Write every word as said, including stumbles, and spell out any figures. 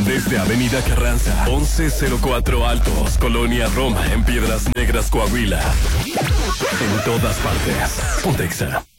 Desde Avenida Carranza, once cero cuatro Altos, Colonia Roma, en Piedras Negras, Coahuila. En todas partes. Pontexa.